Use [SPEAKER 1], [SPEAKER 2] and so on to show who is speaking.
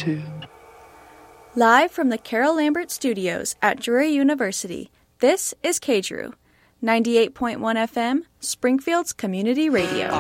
[SPEAKER 1] too.
[SPEAKER 2] Live from the Carol Lambert Studios at Drury University, this is KDRU, 98.1 FM, Springfield's community radio.